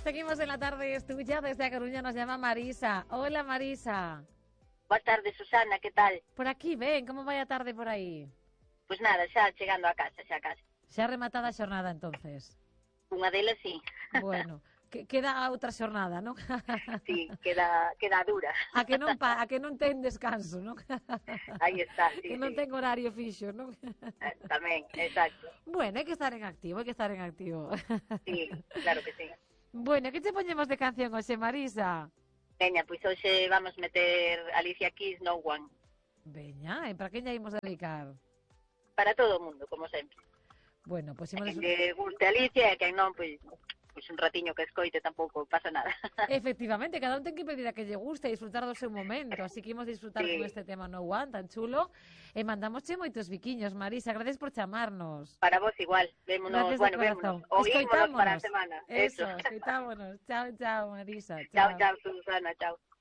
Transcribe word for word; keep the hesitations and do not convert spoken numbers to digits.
Seguimos en la tarde, es tuya. Desde A Coruña nos llama Marisa. Hola, Marisa. Boa tarde, Susana, que tal? Por aquí, ven, como vai a tarde por aí? Pois nada, xa chegando a casa, xa a casa. Xa rematada a xornada, entonces. Unha delas, sí. Bueno, que, queda a outra xornada, non? Sí, queda, queda dura. A que non pa, a que non ten descanso, non? Aí está, sí, Que non sí. ten horario fixo, non? Eh, Tamén, exacto. Bueno, hai que estar en activo, hai que estar en activo. Sí, claro que sí. Bueno, que te poñemos de canción hoxe, Marisa? Veña, pois hoxe vamos meter Alicia Keys, No One. Veña, e para quen lla imos dedicar? Para todo o mundo, como sempre. Bueno, pois A imos... quen lle guste Alicia e quen non, pois, pois un ratiño que escoite tampouco pasa nada. Efectivamente, cada un ten que pedir a que lle guste e disfrutar do seu momento, así que imos disfrutar Sí. con este tema No One tan chulo e mandamosche moitos biquiños, Marisa, gracias por chamarnos. Para vos igual, vémonos, Gracias bueno, de corazón. vémonos, oímonos para a Escoitámonos. semana. Eso, escoitámonos. Chao, chao, Marisa. Chao, chao, Susana, chao.